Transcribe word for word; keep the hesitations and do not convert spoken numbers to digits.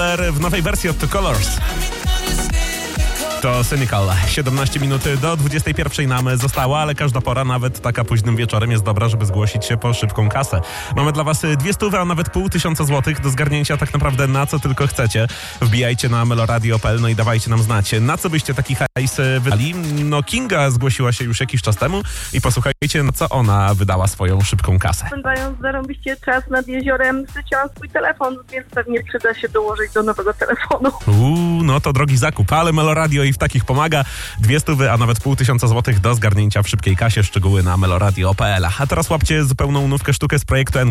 Thriller w nowej wersji od The Colors. To Cynical. siedemnaście minut do dwudziestej pierwszej nam została, ale każda pora, nawet taka późnym wieczorem, jest dobra, żeby zgłosić się po szybką kasę. Mamy dla was dwie stówy, a nawet pół tysiąca złotych do zgarnięcia tak naprawdę na co tylko chcecie. Wbijajcie na meloradio kropka p l, no i dawajcie nam znać, na co byście taki hajs wydali. No Kinga zgłosiła się już jakiś czas temu i posłuchajcie, na co ona wydała swoją szybką kasę. Spędzając zarąbiście czas nad jeziorem, zleciałam swój telefon, więc pewnie przyda się dołożyć do nowego telefonu. Uuu, no to drogi zakup, ale Meloradio i w takich pomaga. Dwie stówy, a nawet pół tysiąca złotych do zgarnięcia w szybkiej kasie. Szczegóły na meloradio kropka p l. A teraz łapcie zupełną nówkę sztukę z projektu